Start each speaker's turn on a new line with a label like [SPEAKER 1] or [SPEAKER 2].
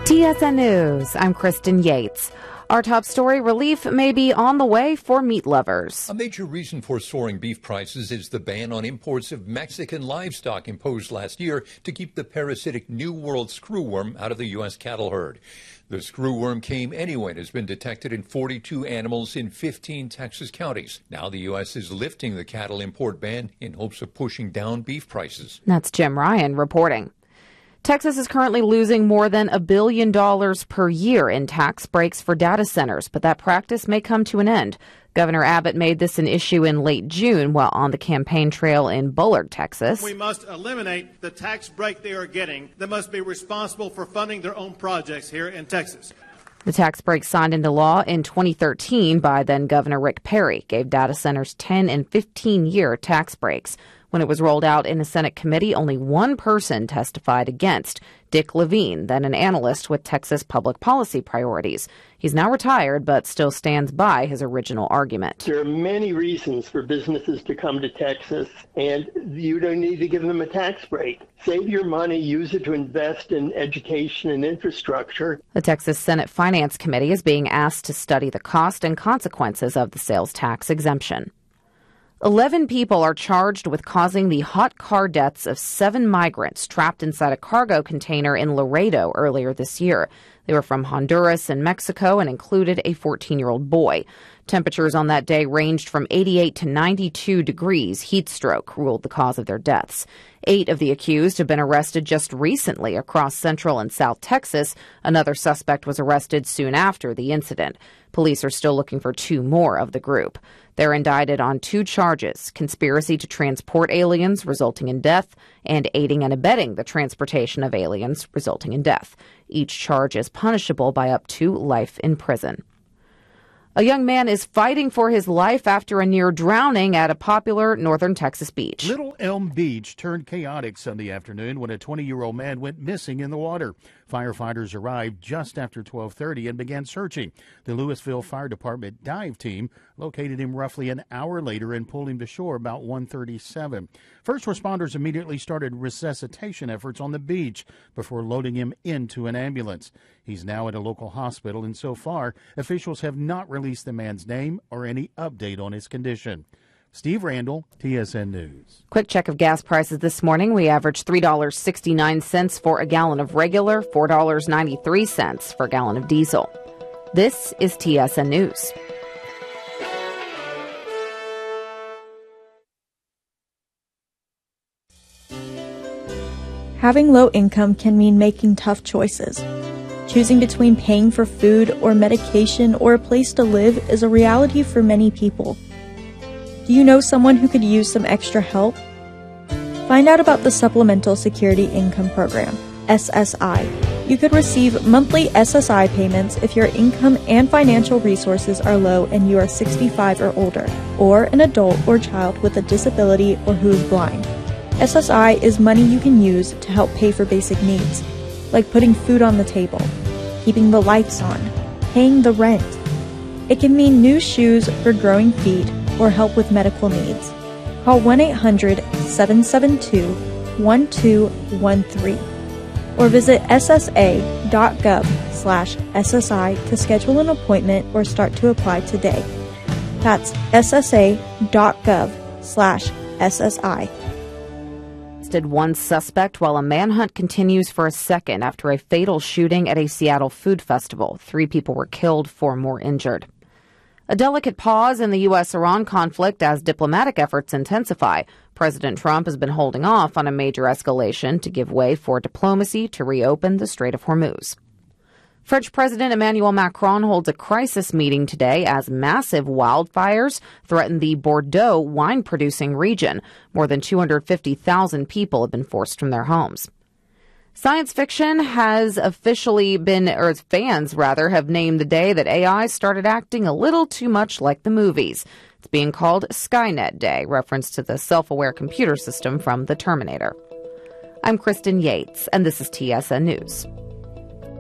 [SPEAKER 1] TSN News, I'm Kristen Yates. Our top story, relief may be on the way for meat lovers.
[SPEAKER 2] A major reason for soaring beef prices is the ban on imports of Mexican livestock imposed last year to keep the parasitic New World screwworm out of the U.S. cattle herd. The screwworm came anyway and has been detected in 42 animals in 15 Texas counties. Now the U.S. is lifting the cattle import ban in hopes of pushing down beef prices.
[SPEAKER 1] That's Jim Ryan reporting. Texas is currently losing more than $1 billion per year in tax breaks for data centers, but that practice may come to an end. Governor Abbott made this an issue in late June while on the campaign trail in Bullard, Texas.
[SPEAKER 3] We must eliminate the tax break they are getting that must be responsible for funding their own projects here in Texas.
[SPEAKER 1] The tax break signed into law in 2013 by then Governor Rick Perry gave data centers 10 and 15-year tax breaks. When it was rolled out in a Senate committee, only one person testified against, Dick Levine, then an analyst with Texas public policy priorities. He's now retired, but still stands by his original argument.
[SPEAKER 4] There are many reasons for businesses to come to Texas, and you don't need to give them a tax break. Save your money, use it to invest in education and infrastructure.
[SPEAKER 1] The Texas Senate Finance Committee is being asked to study the cost and consequences of the sales tax exemption. 11 people are charged with causing the hot car deaths of 7 migrants trapped inside a cargo container in Laredo earlier this year. They were from Honduras and Mexico and included a 14-year-old boy. Temperatures on that day ranged from 88 to 92 degrees. Heat stroke ruled the cause of their deaths. 8 of the accused have been arrested just recently across Central and South Texas. Another suspect was arrested soon after the incident. Police are still looking for 2 more of the group. They're indicted on 2 charges: conspiracy to transport aliens resulting in death and aiding and abetting the transportation of aliens resulting in death. Each charge is punishable by up to life in prison. A young man is fighting for his life after a near drowning at a popular northern Texas beach.
[SPEAKER 5] Little Elm Beach turned chaotic Sunday afternoon when a 20-year-old man went missing in the water. Firefighters arrived just after 12:30 and began searching. The Louisville Fire Department dive team located him roughly an hour later and pulled him to shore about 1:37. First responders immediately started resuscitation efforts on the beach before loading him into an ambulance. He's now at a local hospital, and so far, officials have not released the man's name or any update on his condition. Steve Randall, TSN News.
[SPEAKER 1] Quick check of gas prices this morning. We averaged $3.69 for a gallon of regular, $4.93 for a gallon of diesel. This is TSN News.
[SPEAKER 6] Having low income can mean making tough choices. Choosing between paying for food or medication or a place to live is a reality for many people. Do you know someone who could use some extra help? Find out about the Supplemental Security Income Program, SSI. You could receive monthly SSI payments if your income and financial resources are low and you are 65 or older, or an adult or child with a disability or who is blind. SSI is money you can use to help pay for basic needs, like putting food on the table, keeping the lights on, paying the rent. It can mean new shoes for growing feet or help with medical needs. Call 1-800-772-1213 or visit ssa.gov/SSI to schedule an appointment or start to apply today. That's ssa.gov/SSI.
[SPEAKER 1] One suspect while a manhunt continues for a second after a fatal shooting at a Seattle food festival. 3 people were killed, 4 more injured. A delicate pause in the U.S.-Iran conflict as diplomatic efforts intensify. President Trump has been holding off on a major escalation to give way for diplomacy to reopen the Strait of Hormuz. French President Emmanuel Macron holds a crisis meeting today as massive wildfires threaten the Bordeaux wine-producing region. More than 250,000 people have been forced from their homes. Science fiction has officially been, or fans rather, have named the day that AI started acting a little too much like the movies. It's being called Skynet Day, reference to the self-aware computer system from The Terminator. I'm Kristen Yates, and this is TSN News.